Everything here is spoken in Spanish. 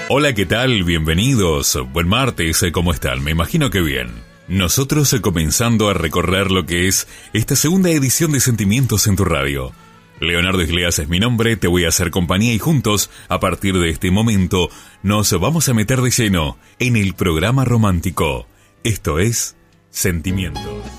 Hola, ¿qué tal? Bienvenidos. Buen martes, ¿cómo están? Me imagino que bien. Nosotros comenzando a recorrer lo que es esta segunda edición de Sentimientos en tu radio. Leonardo Isleas es mi nombre, te voy a hacer compañía y juntos, a partir de este momento, nos vamos a meter de lleno en el programa romántico. Esto es Sentimientos.